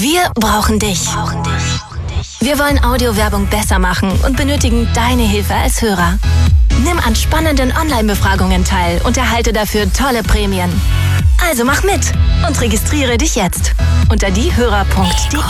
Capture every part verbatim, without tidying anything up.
Wir brauchen dich. Wir wollen Audiowerbung besser machen und benötigen deine Hilfe als Hörer. Nimm an spannenden Online-Befragungen teil und erhalte dafür tolle Prämien. Also mach mit und registriere dich jetzt unter diehörer punkt de.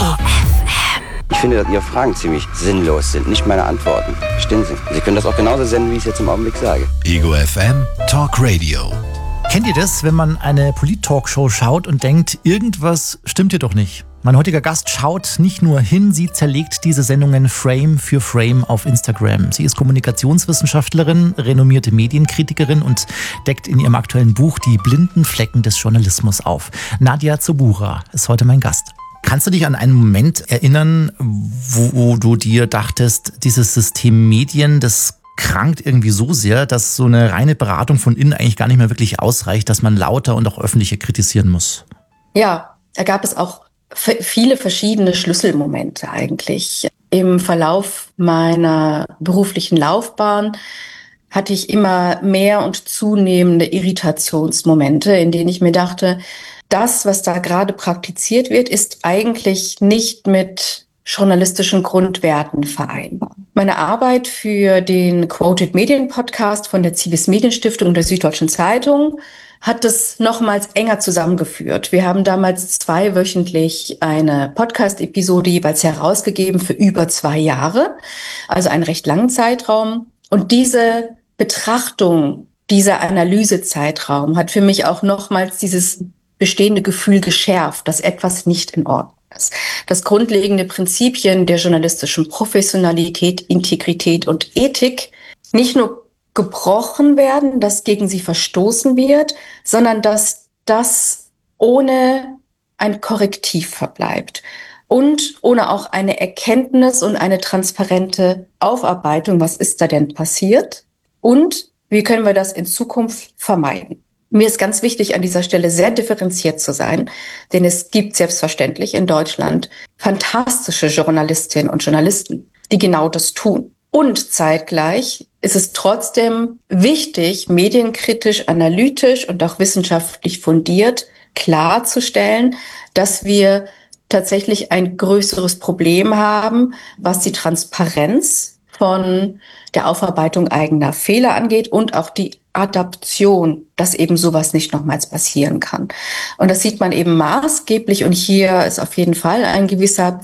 Ich finde, dass Ihre Fragen ziemlich sinnlos sind, nicht meine Antworten. Verstehen Sie? Sie können das auch genauso senden, wie ich es jetzt im Augenblick sage. Ego F M Talk Radio. Kennt ihr das, wenn man eine Polit-Talkshow schaut und denkt, irgendwas stimmt hier doch nicht? Mein heutiger Gast schaut nicht nur hin, sie zerlegt diese Sendungen Frame für Frame auf Instagram. Sie ist Kommunikationswissenschaftlerin, renommierte Medienkritikerin und deckt in ihrem aktuellen Buch die blinden Flecken des Journalismus auf. Nadia Zobura ist heute mein Gast. Kannst du dich an einen Moment erinnern, wo, wo du dir dachtest, dieses System Medien, das krankt irgendwie so sehr, dass so eine reine Beratung von innen eigentlich gar nicht mehr wirklich ausreicht, dass man lauter und auch öffentlicher kritisieren muss? Ja, da gab es auch viele verschiedene Schlüsselmomente eigentlich. Im Verlauf meiner beruflichen Laufbahn hatte ich immer mehr und zunehmende Irritationsmomente, in denen ich mir dachte, das, was da gerade praktiziert wird, ist eigentlich nicht mit journalistischen Grundwerten vereinbar. Meine Arbeit für den Quoted Medien Podcast von der Zivis Medienstiftung und der Süddeutschen Zeitung hat es nochmals enger zusammengeführt. Wir haben damals zweiwöchentlich eine Podcast-Episode jeweils herausgegeben für über zwei Jahre, also einen recht langen Zeitraum. Und diese Betrachtung, dieser Analysezeitraum hat für mich auch nochmals dieses bestehende Gefühl geschärft, dass etwas nicht in Ordnung ist. Dass grundlegende Prinzipien der journalistischen Professionalität, Integrität und Ethik nicht nur gebrochen werden, dass gegen sie verstoßen wird, sondern dass das ohne ein Korrektiv verbleibt und ohne auch eine Erkenntnis und eine transparente Aufarbeitung, was ist da denn passiert und wie können wir das in Zukunft vermeiden. Mir ist ganz wichtig, an dieser Stelle sehr differenziert zu sein, denn es gibt selbstverständlich in Deutschland fantastische Journalistinnen und Journalisten, die genau das tun. Und zeitgleich ist es trotzdem wichtig, medienkritisch, analytisch und auch wissenschaftlich fundiert klarzustellen, dass wir tatsächlich ein größeres Problem haben, was die Transparenz von der Aufarbeitung eigener Fehler angeht und auch die Adaption, dass eben sowas nicht nochmals passieren kann. Und das sieht man eben maßgeblich und hier ist auf jeden Fall ein gewisser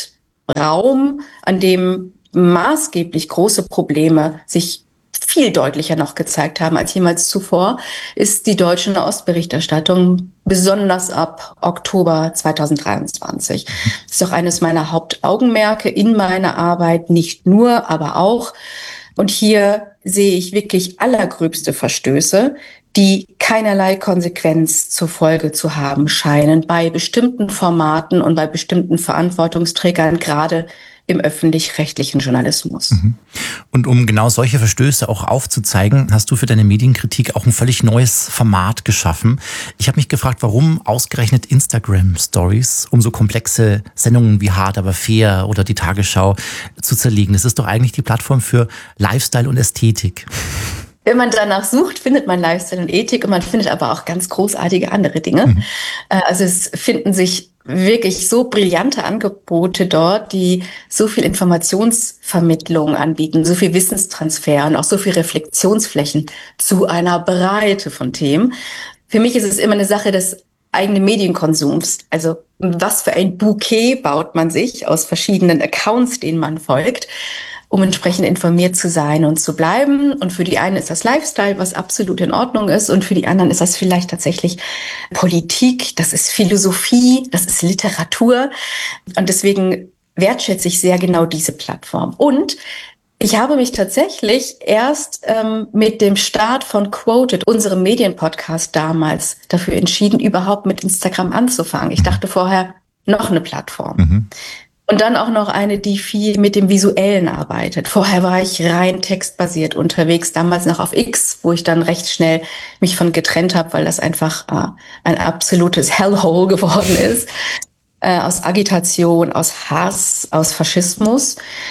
Zeitraum, an dem maßgeblich große Probleme sich viel deutlicher noch gezeigt haben als jemals zuvor, ist die deutsche Nahostberichterstattung, besonders ab Oktober zweitausenddreiundzwanzig. Das ist auch eines meiner Hauptaugenmerke in meiner Arbeit, nicht nur, aber auch. Und hier sehe ich wirklich allergröbste Verstöße, die keinerlei Konsequenz zur Folge zu haben scheinen bei bestimmten Formaten und bei bestimmten Verantwortungsträgern, gerade im öffentlich-rechtlichen Journalismus. Und um genau solche Verstöße auch aufzuzeigen, hast du für deine Medienkritik auch ein völlig neues Format geschaffen. Ich habe mich gefragt, warum ausgerechnet Instagram-Stories, um so komplexe Sendungen wie Hart aber fair oder die Tagesschau zu zerlegen. Das ist doch eigentlich die Plattform für Lifestyle und Ästhetik. Wenn man danach sucht, findet man Lifestyle und Ethik und man findet aber auch ganz großartige andere Dinge. Mhm. Also es finden sich wirklich so brillante Angebote dort, die so viel Informationsvermittlung anbieten, so viel Wissenstransfer und auch so viel Reflexionsflächen zu einer Breite von Themen. Für mich ist es immer eine Sache des eigenen Medienkonsums. Also was für ein Bouquet baut man sich aus verschiedenen Accounts, denen man folgt, um entsprechend informiert zu sein und zu bleiben. Und für die einen ist das Lifestyle, was absolut in Ordnung ist. Und für die anderen ist das vielleicht tatsächlich Politik, das ist Philosophie, das ist Literatur. Und deswegen wertschätze ich sehr genau diese Plattform. Und ich habe mich tatsächlich erst ähm, mit dem Start von Quoted, unserem Medienpodcast damals, dafür entschieden, überhaupt mit Instagram anzufangen. Ich dachte vorher, noch eine Plattform. Mhm. Und dann auch noch eine, die viel mit dem Visuellen arbeitet. Vorher war ich rein textbasiert unterwegs, damals noch auf X, wo ich dann recht schnell mich von getrennt habe, weil das einfach äh, ein absolutes Hellhole geworden ist. Äh, aus Agitation, aus Hass, aus Faschismus.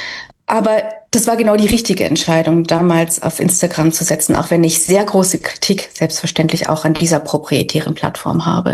Aber das war genau die richtige Entscheidung, damals auf Instagram zu setzen, auch wenn ich sehr große Kritik selbstverständlich auch an dieser proprietären Plattform habe.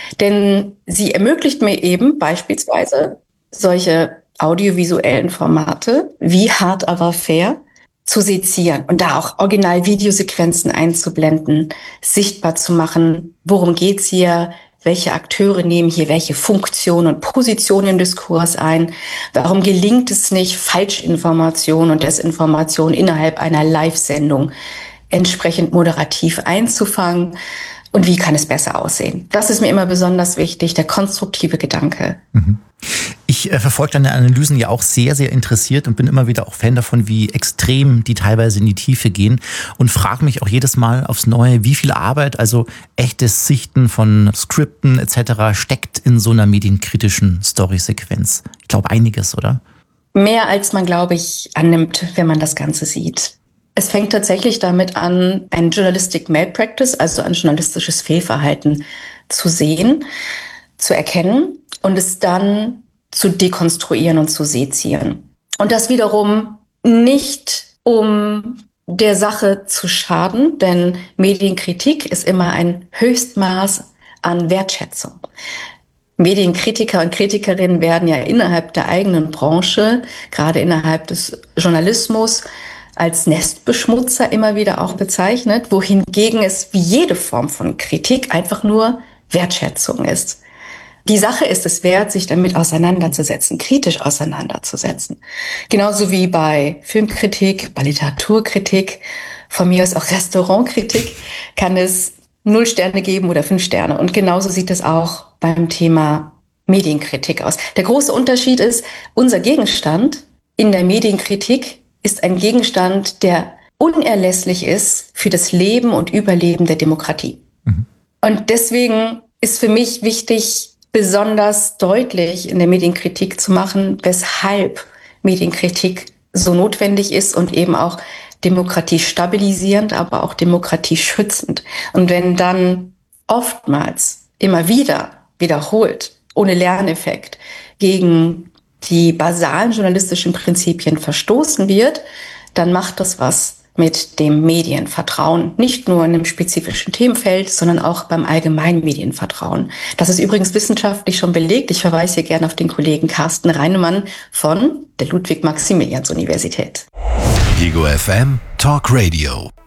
Denn sie ermöglicht mir eben beispielsweise solche audiovisuellen Formate, wie Hart aber fair, zu sezieren und da auch original Videosequenzen einzublenden, sichtbar zu machen, worum geht's hier, welche Akteure nehmen hier welche Funktion und Position im Diskurs ein, warum gelingt es nicht, Falschinformation und Desinformation innerhalb einer Live-Sendung entsprechend moderativ einzufangen und wie kann es besser aussehen. Das ist mir immer besonders wichtig, der konstruktive Gedanke. Mhm. Ich äh, verfolge deine Analysen ja auch sehr, sehr interessiert und bin immer wieder auch Fan davon, wie extrem die teilweise in die Tiefe gehen und frage mich auch jedes Mal aufs Neue, wie viel Arbeit, also echtes Sichten von Skripten et cetera steckt in so einer medienkritischen Story-Sequenz. Ich glaube einiges, oder? Mehr als man, glaube ich, annimmt, wenn man das Ganze sieht. Es fängt tatsächlich damit an, ein Journalistic Malpractice, also ein journalistisches Fehlverhalten zu sehen, zu erkennen und es dann zu dekonstruieren und zu sezieren. Und das wiederum nicht, um der Sache zu schaden, denn Medienkritik ist immer ein Höchstmaß an Wertschätzung. Medienkritiker und Kritikerinnen werden ja innerhalb der eigenen Branche, gerade innerhalb des Journalismus, als Nestbeschmutzer immer wieder auch bezeichnet, wohingegen es wie jede Form von Kritik einfach nur Wertschätzung ist. Die Sache ist es wert, sich damit auseinanderzusetzen, kritisch auseinanderzusetzen. Genauso wie bei Filmkritik, bei Literaturkritik, von mir aus auch Restaurantkritik, kann es null Sterne geben oder fünf Sterne. Und genauso sieht es auch beim Thema Medienkritik aus. Der große Unterschied ist, unser Gegenstand in der Medienkritik ist ein Gegenstand, der unerlässlich ist für das Leben und Überleben der Demokratie. Mhm. Und deswegen ist für mich wichtig, besonders deutlich in der Medienkritik zu machen, weshalb Medienkritik so notwendig ist und eben auch Demokratie stabilisierend, aber auch Demokratie schützend. Und wenn dann oftmals immer wieder wiederholt, ohne Lerneffekt, gegen die basalen journalistischen Prinzipien verstoßen wird, dann macht das was mit dem Medienvertrauen. Nicht nur in einem spezifischen Themenfeld, sondern auch beim allgemeinen Medienvertrauen. Das ist übrigens wissenschaftlich schon belegt. Ich verweise hier gerne auf den Kollegen Carsten Reinemann von der Ludwig-Maximilians-Universität. Ego F M Talk Radio.